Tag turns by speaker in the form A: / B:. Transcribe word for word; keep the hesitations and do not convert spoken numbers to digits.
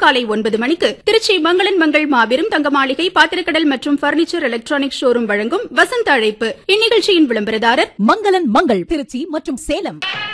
A: காலை ஒன்பது மணிக்கு திருச்சி மங்களன் மங்கள் மாபெரும் தங்க மாளிகை பாத்திரக்கடல் மற்றும் பர்னிச்சர் எலக்ட்ரானிக் ஷோரூம் வழங்கும் வசந்த அழைப்பு. இந்நிகழ்ச்சியின் விளம்பரதாரர்
B: மங்களன் மங்கள் திருச்சி மற்றும் சேலம்.